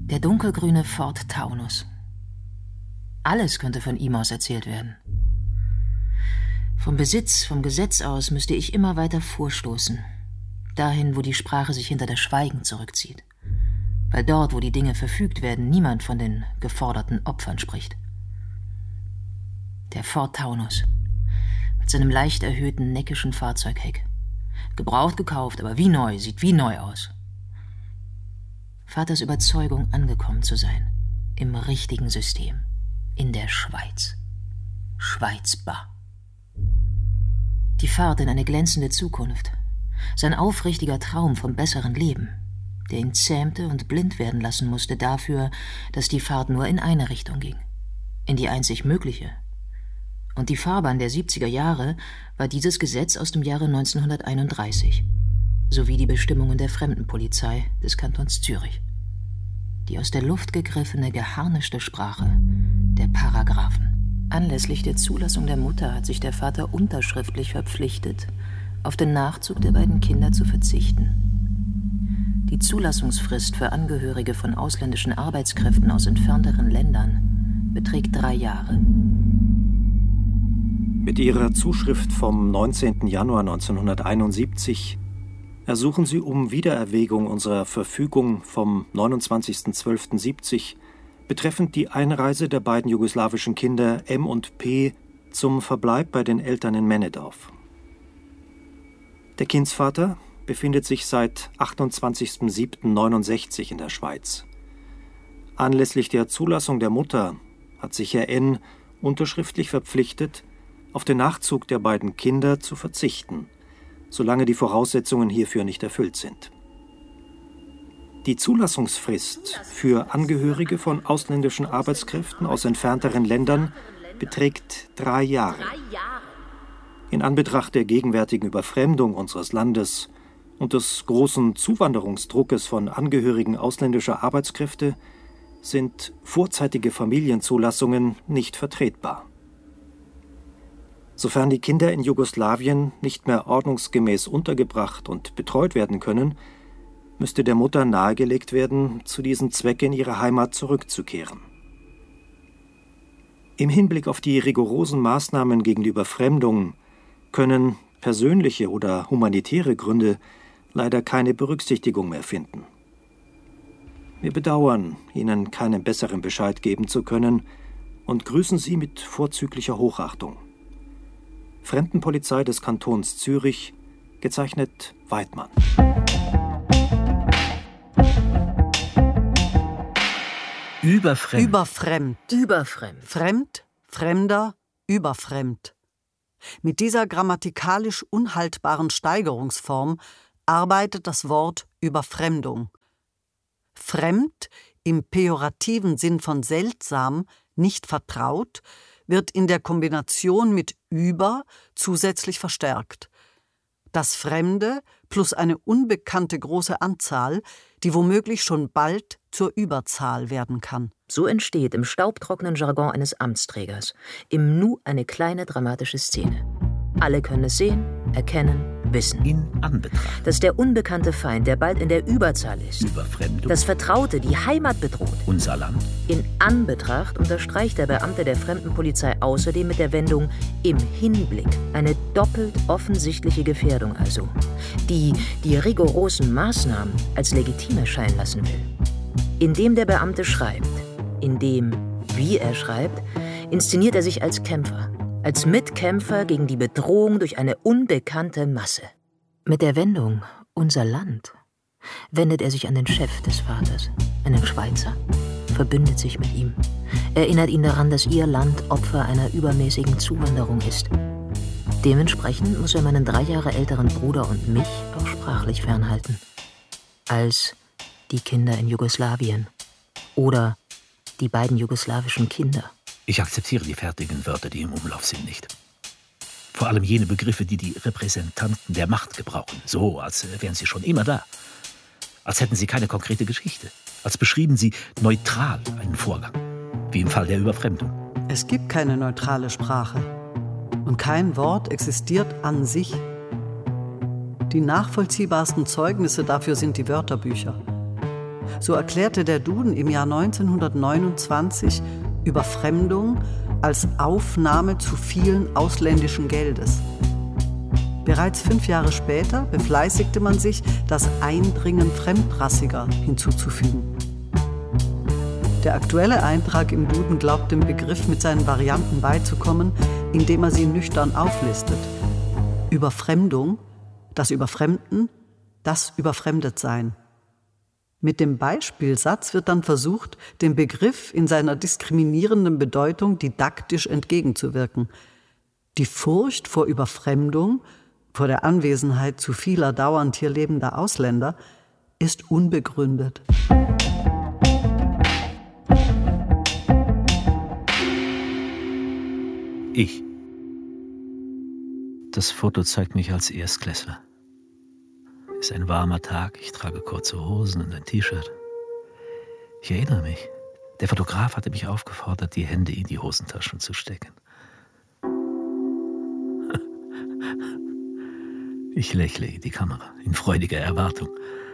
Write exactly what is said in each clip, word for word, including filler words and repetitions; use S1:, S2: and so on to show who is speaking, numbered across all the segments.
S1: Der dunkelgrüne Ford Taunus. Alles könnte von ihm aus erzählt werden. Vom Besitz, vom Gesetz aus müsste ich immer weiter vorstoßen. Dahin, wo die Sprache sich hinter das Schweigen zurückzieht. Weil dort, wo die Dinge verfügt werden, niemand von den geforderten Opfern spricht. Der Ford Taunus. Mit seinem leicht erhöhten, neckischen Fahrzeugheck. Gebraucht gekauft, aber wie neu, sieht wie neu aus. Vaters Überzeugung, angekommen zu sein. Im richtigen System. In der Schweiz. Schweizbar. Die Fahrt in eine glänzende Zukunft. Sein aufrichtiger Traum vom besseren Leben, der ihn zähmte und blind werden lassen musste dafür, dass die Fahrt nur in eine Richtung ging. In die einzig mögliche. Und die Fahrbahn der siebziger Jahre war dieses Gesetz aus dem Jahre neunzehnhunderteinunddreißig, sowie die Bestimmungen der Fremdenpolizei des Kantons Zürich. Die aus der Luft gegriffene, geharnischte Sprache der Paragraphen. Anlässlich der Zulassung der Mutter hat sich der Vater unterschriftlich verpflichtet, auf den Nachzug der beiden Kinder zu verzichten. Die Zulassungsfrist für Angehörige von ausländischen Arbeitskräften aus entfernteren Ländern beträgt drei Jahre.
S2: Mit Ihrer Zuschrift vom neunzehnten Januar neunzehnhunderteinundsiebzig ersuchen Sie um Wiedererwägung unserer Verfügung vom neunundzwanzigsten zwölften siebzig betreffend die Einreise der beiden jugoslawischen Kinder M und P zum Verbleib bei den Eltern in Männedorf. Der Kindsvater befindet sich seit achtundzwanzigsten siebten neunundsechzig in der Schweiz. Anlässlich der Zulassung der Mutter hat sich Herr N. unterschriftlich verpflichtet, auf den Nachzug der beiden Kinder zu verzichten, solange die Voraussetzungen hierfür nicht erfüllt sind. Die Zulassungsfrist für Angehörige von ausländischen Arbeitskräften aus entfernteren Ländern beträgt drei Jahre. In Anbetracht der gegenwärtigen Überfremdung unseres Landes und des großen Zuwanderungsdruckes von Angehörigen ausländischer Arbeitskräfte sind vorzeitige Familienzulassungen nicht vertretbar. Sofern die Kinder in Jugoslawien nicht mehr ordnungsgemäß untergebracht und betreut werden können, müsste der Mutter nahegelegt werden, zu diesem Zweck in ihre Heimat zurückzukehren. Im Hinblick auf die rigorosen Maßnahmen gegen die Überfremdung können persönliche oder humanitäre Gründe leider keine Berücksichtigung mehr finden. Wir bedauern, Ihnen keinen besseren Bescheid geben zu können und grüßen Sie mit vorzüglicher Hochachtung. Fremdenpolizei des Kantons Zürich, gezeichnet Weidmann.
S3: Überfremd.
S4: Überfremd.
S1: Überfremd.
S4: Fremd, Fremder, überfremd. Mit dieser grammatikalisch unhaltbaren Steigerungsform arbeitet das Wort Überfremdung. Fremd, im pejorativen Sinn von seltsam, nicht vertraut, wird in der Kombination mit über zusätzlich verstärkt. Das Fremde plus eine unbekannte große Anzahl, die womöglich schon bald zur Überzahl werden kann.
S1: So entsteht im staubtrockenen Jargon eines Amtsträgers im Nu eine kleine dramatische Szene. Alle können es sehen, erkennen, wissen.
S3: In Anbetracht.
S1: Dass der unbekannte Feind, der bald in der Überzahl ist,
S3: Überfremdung.
S1: das Vertraute, die Heimat bedroht.
S3: Unser Land.
S1: In Anbetracht unterstreicht der Beamte der Fremdenpolizei außerdem mit der Wendung im Hinblick eine doppelt offensichtliche Gefährdung also, die die rigorosen Maßnahmen als legitim erscheinen lassen will. Indem der Beamte schreibt, indem, wie er schreibt, inszeniert er sich als Kämpfer, als Mitkämpfer gegen die Bedrohung durch eine unbekannte Masse. Mit der Wendung unser Land wendet er sich an den Chef des Vaters, einen Schweizer, verbündet sich mit ihm, erinnert ihn daran, dass ihr Land Opfer einer übermäßigen Zuwanderung ist. Dementsprechend muss er meinen drei Jahre älteren Bruder und mich auch sprachlich fernhalten. Als die Kinder in Jugoslawien oder die beiden jugoslawischen Kinder.
S3: Ich akzeptiere die fertigen Wörter, die im Umlauf sind, nicht. Vor allem jene Begriffe, die die Repräsentanten der Macht gebrauchen. So, als wären sie schon immer da. Als hätten sie keine konkrete Geschichte. Als beschrieben sie neutral einen Vorgang. Wie im Fall der Überfremdung.
S4: Es gibt keine neutrale Sprache. Und kein Wort existiert an sich. Die nachvollziehbarsten Zeugnisse dafür sind die Wörterbücher. So erklärte der Duden im Jahr neunzehnhundertneunundzwanzig Überfremdung als Aufnahme zu vielen ausländischen Geldes. Bereits fünf Jahre später befleißigte man sich, das Eindringen Fremdrassiger hinzuzufügen. Der aktuelle Eintrag im Duden glaubt dem Begriff mit seinen Varianten beizukommen, indem er sie nüchtern auflistet. Überfremdung, das Überfremden, das Überfremdetsein. Mit dem Beispielsatz wird dann versucht, dem Begriff in seiner diskriminierenden Bedeutung didaktisch entgegenzuwirken. Die Furcht vor Überfremdung, vor der Anwesenheit zu vieler dauernd hier lebender Ausländer, ist unbegründet.
S3: Ich. Das Foto zeigt mich als Erstklässler. Es ist ein warmer Tag, ich trage kurze Hosen und ein T-Shirt. Ich erinnere mich, der Fotograf hatte mich aufgefordert, die Hände in die Hosentaschen zu stecken. Ich lächle in die Kamera, in freudiger Erwartung.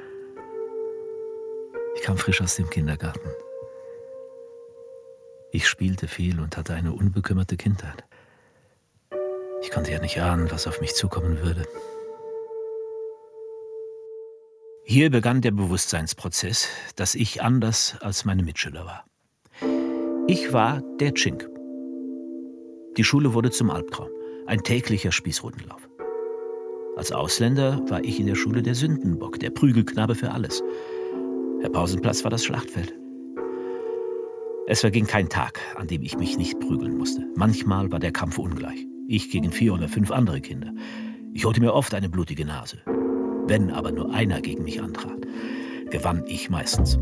S3: Ich kam frisch aus dem Kindergarten. Ich spielte viel und hatte eine unbekümmerte Kindheit. Ich konnte ja nicht ahnen, was auf mich zukommen würde. Hier begann der Bewusstseinsprozess, dass ich anders als meine Mitschüler war. Ich war der Tschink. Die Schule wurde zum Albtraum, ein täglicher Spießrutenlauf. Als Ausländer war ich in der Schule der Sündenbock, der Prügelknabe für alles. Der Pausenplatz war das Schlachtfeld. Es verging kein Tag, an dem ich mich nicht prügeln musste. Manchmal war der Kampf ungleich. Ich gegen vier oder fünf andere Kinder. Ich holte mir oft eine blutige Nase. Wenn aber nur einer gegen mich antrat, gewann ich meistens.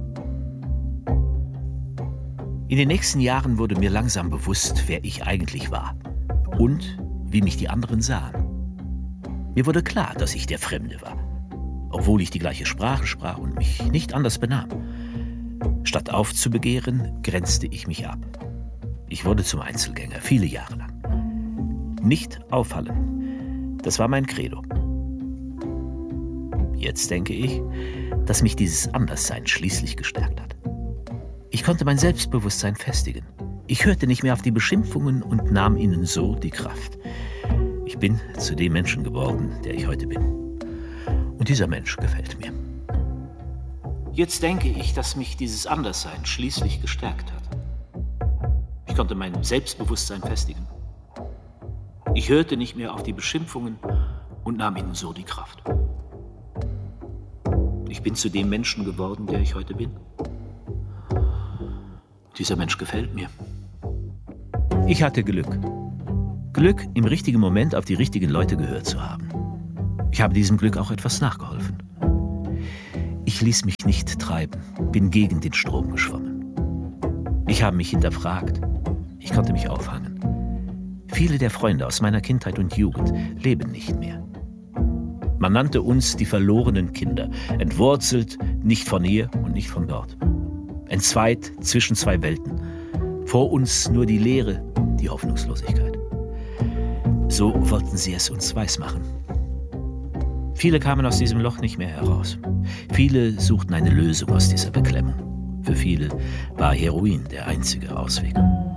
S3: In den nächsten Jahren wurde mir langsam bewusst, wer ich eigentlich war und wie mich die anderen sahen. Mir wurde klar, dass ich der Fremde war, obwohl ich die gleiche Sprache sprach und mich nicht anders benahm. Statt aufzubegehren, grenzte ich mich ab. Ich wurde zum Einzelgänger, viele Jahre lang. Nicht auffallen, das war mein Credo. Jetzt denke ich, dass mich dieses Anderssein schließlich gestärkt hat. Ich konnte mein Selbstbewusstsein festigen. Ich hörte nicht mehr auf die Beschimpfungen und nahm ihnen so die Kraft. Ich bin zu dem Menschen geworden, der ich heute bin. Und dieser Mensch gefällt mir. Jetzt denke ich, dass mich dieses Anderssein schließlich gestärkt hat. Ich konnte mein Selbstbewusstsein festigen. Ich hörte nicht mehr auf die Beschimpfungen und nahm ihnen so die Kraft. Ich bin zu dem Menschen geworden, der ich heute bin. Dieser Mensch gefällt mir. Ich hatte Glück. Glück, im richtigen Moment auf die richtigen Leute gehört zu haben. Ich habe diesem Glück auch etwas nachgeholfen. Ich ließ mich nicht treiben, bin gegen den Strom geschwommen. Ich habe mich hinterfragt. Ich konnte mich auffangen. Viele der Freunde aus meiner Kindheit und Jugend leben nicht mehr. Man nannte uns die verlorenen Kinder, entwurzelt, nicht von hier und nicht von dort. Entzweit zwischen zwei Welten. Vor uns nur die Leere, die Hoffnungslosigkeit. So wollten sie es uns weismachen. Viele kamen aus diesem Loch nicht mehr heraus. Viele suchten eine Lösung aus dieser Beklemmung. Für viele war Heroin der einzige Ausweg.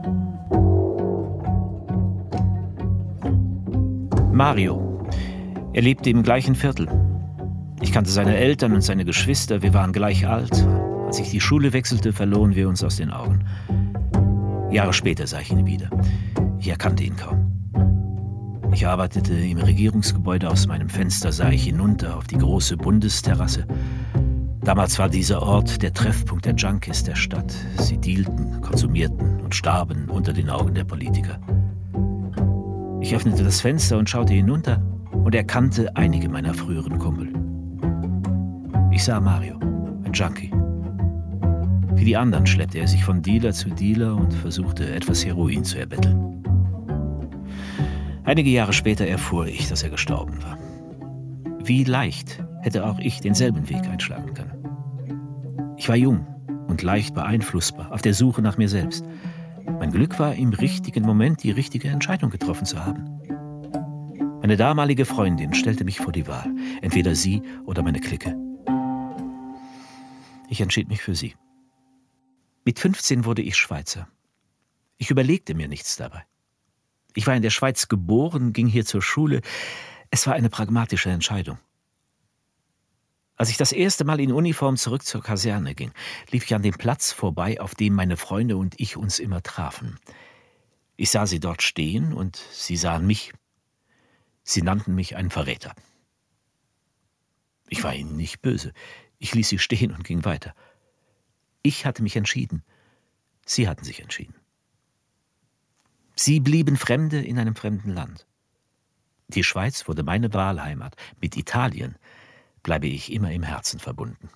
S3: Mario. Er lebte im gleichen Viertel. Ich kannte seine Eltern und seine Geschwister, wir waren gleich alt. Als ich die Schule wechselte, verloren wir uns aus den Augen. Jahre später sah ich ihn wieder. Ich erkannte ihn kaum. Ich arbeitete im Regierungsgebäude. Aus meinem Fenster sah ich hinunter auf die große Bundesterrasse. Damals war dieser Ort der Treffpunkt der Junkies der Stadt. Sie dealten, konsumierten und starben unter den Augen der Politiker. Ich öffnete das Fenster und schaute hinunter und erkannte einige meiner früheren Kumpel. Ich sah Mario, ein Junkie. Wie die anderen schleppte er sich von Dealer zu Dealer und versuchte, etwas Heroin zu erbetteln. Einige Jahre später erfuhr ich, dass er gestorben war. Wie leicht hätte auch ich denselben Weg einschlagen können. Ich war jung und leicht beeinflussbar, auf der Suche nach mir selbst. Mein Glück war, im richtigen Moment die richtige Entscheidung getroffen zu haben. Meine damalige Freundin stellte mich vor die Wahl, entweder sie oder meine Clique. Ich entschied mich für sie. Mit fünfzehn wurde ich Schweizer. Ich überlegte mir nichts dabei. Ich war in der Schweiz geboren, ging hier zur Schule. Es war eine pragmatische Entscheidung. Als ich das erste Mal in Uniform zurück zur Kaserne ging, lief ich an dem Platz vorbei, auf dem meine Freunde und ich uns immer trafen. Ich sah sie dort stehen und sie sahen mich. Sie nannten mich einen Verräter. Ich war ihnen nicht böse. Ich ließ sie stehen und ging weiter. Ich hatte mich entschieden. Sie hatten sich entschieden. Sie blieben Fremde in einem fremden Land. Die Schweiz wurde meine Wahlheimat. Mit Italien bleibe ich immer im Herzen verbunden.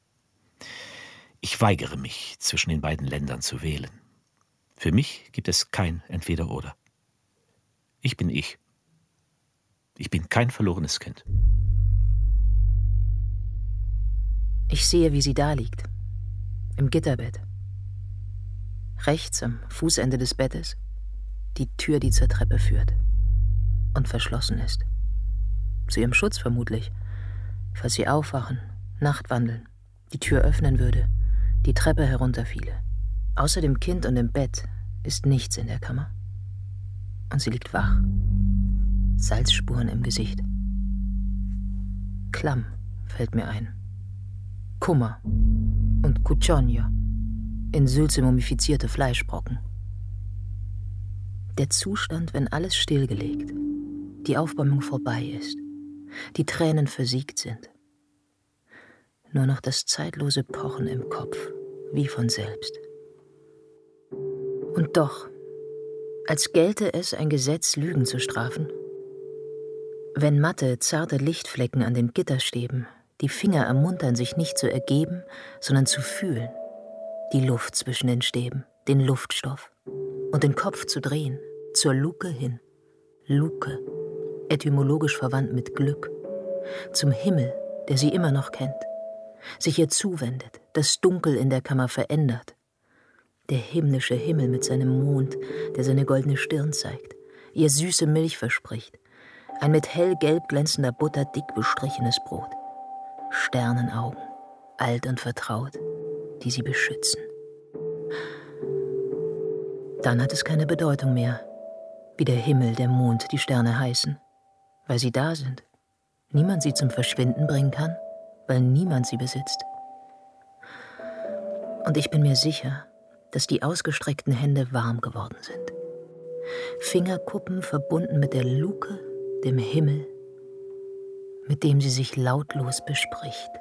S3: Ich weigere mich, zwischen den beiden Ländern zu wählen. Für mich gibt es kein Entweder-Oder. Ich bin ich. Ich bin kein verlorenes Kind.
S1: Ich sehe, wie sie da liegt. Im Gitterbett. Rechts am Fußende des Bettes die Tür, die zur Treppe führt und verschlossen ist. Zu ihrem Schutz vermutlich. Falls sie aufwachen, Nachtwandeln, die Tür öffnen würde, die Treppe herunterfiele. Außer dem Kind und dem Bett ist nichts in der Kammer. Und sie liegt wach. Salzspuren im Gesicht. Klamm fällt mir ein. Kummer und Cucciogno, in Sülze mumifizierte Fleischbrocken. Der Zustand, wenn alles stillgelegt, die Aufbäumung vorbei ist, die Tränen versiegt sind. Nur noch das zeitlose Pochen im Kopf, wie von selbst. Und doch, als gelte es ein Gesetz, Lügen zu strafen. Wenn matte, zarte Lichtflecken an den Gitterstäben die Finger ermuntern, sich nicht zu ergeben, sondern zu fühlen, die Luft zwischen den Stäben, den Luftstoff, und den Kopf zu drehen, zur Luke hin. Luke, etymologisch verwandt mit Glück, zum Himmel, der sie immer noch kennt, sich ihr zuwendet, das Dunkel in der Kammer verändert. Der himmlische Himmel mit seinem Mond, der seine goldene Stirn zeigt, ihr süße Milch verspricht, ein mit hellgelb glänzender Butter dick bestrichenes Brot. Sternenaugen, alt und vertraut, die sie beschützen. Dann hat es keine Bedeutung mehr, wie der Himmel, der Mond, die Sterne heißen, weil sie da sind. Niemand sie zum Verschwinden bringen kann, weil niemand sie besitzt. Und ich bin mir sicher, dass die ausgestreckten Hände warm geworden sind. Fingerkuppen verbunden mit der Luke, dem Himmel, mit dem sie sich lautlos bespricht.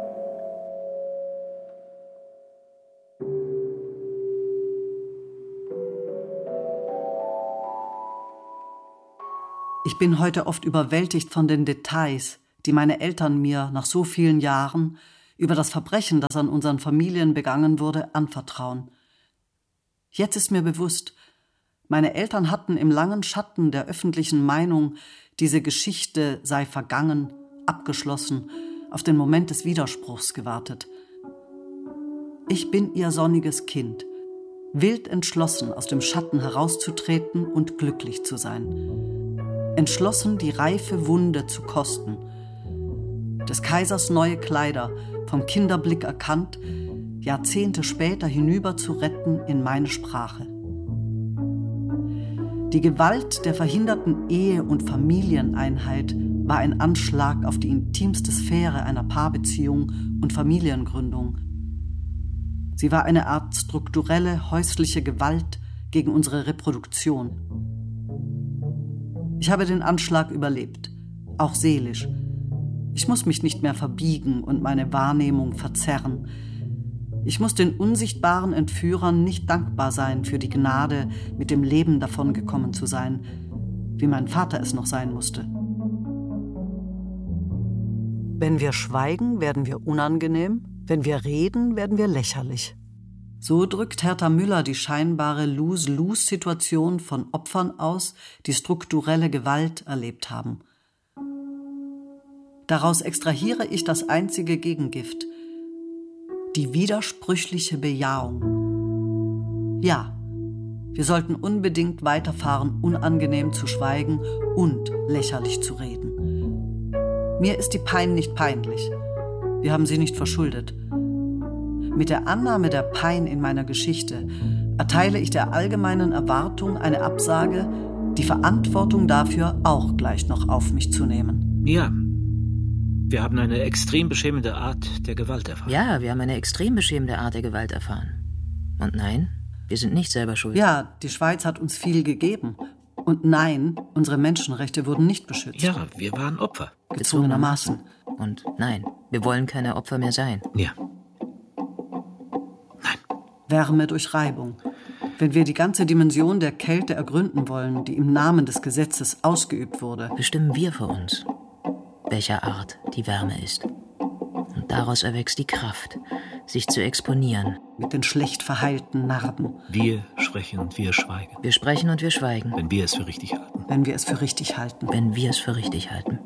S4: Ich bin heute oft überwältigt von den Details, die meine Eltern mir nach so vielen Jahren über das Verbrechen, das an unseren Familien begangen wurde, anvertrauen. Jetzt ist mir bewusst, meine Eltern hatten im langen Schatten der öffentlichen Meinung, diese Geschichte sei vergangen, abgeschlossen, auf den Moment des Widerspruchs gewartet. Ich bin ihr sonniges Kind, wild entschlossen, aus dem Schatten herauszutreten und glücklich zu sein. Entschlossen, die reife Wunde zu kosten. Des Kaisers neue Kleider, vom Kinderblick erkannt, Jahrzehnte später hinüber zu retten in meine Sprache. Die Gewalt der verhinderten Ehe- und Familieneinheit war ein Anschlag auf die intimste Sphäre einer Paarbeziehung und Familiengründung. Sie war eine Art strukturelle häusliche Gewalt gegen unsere Reproduktion. Ich habe den Anschlag überlebt, auch seelisch. Ich muss mich nicht mehr verbiegen und meine Wahrnehmung verzerren. Ich muss den unsichtbaren Entführern nicht dankbar sein für die Gnade, mit dem Leben davongekommen zu sein, wie mein Vater es noch sein musste. Wenn wir schweigen, werden wir unangenehm. Wenn wir reden, werden wir lächerlich. So drückt Hertha Müller die scheinbare Lose-Lose-Situation von Opfern aus, die strukturelle Gewalt erlebt haben. Daraus extrahiere ich das einzige Gegengift: die widersprüchliche Bejahung. Ja, wir sollten unbedingt weiterfahren, unangenehm zu schweigen und lächerlich zu reden. Mir ist die Pein nicht peinlich. Wir haben sie nicht verschuldet. Mit der Annahme der Pein in meiner Geschichte erteile ich der allgemeinen Erwartung eine Absage, die Verantwortung dafür auch gleich noch auf mich zu nehmen.
S3: Ja, wir haben eine extrem beschämende Art der Gewalt erfahren.
S1: Ja, wir haben eine extrem beschämende Art der Gewalt erfahren. Und nein, wir sind nicht selber schuld.
S4: Ja, die Schweiz hat uns viel gegeben. Und nein, unsere Menschenrechte wurden nicht beschützt.
S3: Ja, wir waren Opfer.
S4: Gezwungenermaßen.
S1: Und nein, wir wollen keine Opfer mehr sein.
S3: Ja.
S4: Wärme durch Reibung. Wenn wir die ganze Dimension der Kälte ergründen wollen, die im Namen des Gesetzes ausgeübt wurde,
S1: bestimmen wir für uns, welcher Art die Wärme ist. Und daraus erwächst die Kraft, sich zu exponieren.
S4: Mit den schlecht verheilten Narben.
S3: Wir sprechen und wir schweigen.
S1: Wir sprechen und wir schweigen.
S3: Wenn wir es für richtig halten.
S4: Wenn wir es für richtig halten.
S1: Wenn wir es für richtig halten.